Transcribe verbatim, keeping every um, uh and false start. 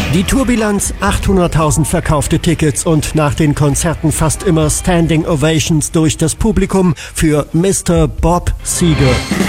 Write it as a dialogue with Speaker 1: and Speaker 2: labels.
Speaker 1: Die Tourbilanz: achthunderttausend verkaufte Tickets und nach den Konzerten fast immer Standing Ovations durch das Publikum für Mister Bob Seger.